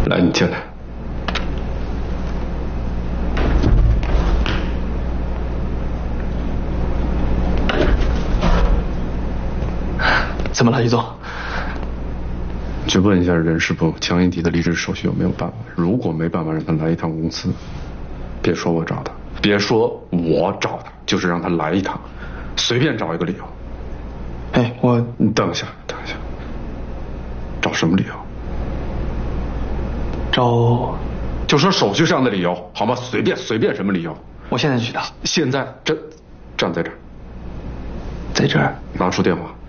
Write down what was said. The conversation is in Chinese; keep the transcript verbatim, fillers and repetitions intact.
来，你进来。 怎么了，于总？ 去问一下人事部强硬迪的离职手续有没有办完，如果没办完，让他来一趟公司。别说我找他，别说我找他，就是让他来一趟，随便找一个理由。 哎，我你等一下，等一下，找什么理由？ 找， 就说手续上的理由好吗？随便随便什么理由。 我现在就去打。 现在站站在这儿， 在这儿拿出电话。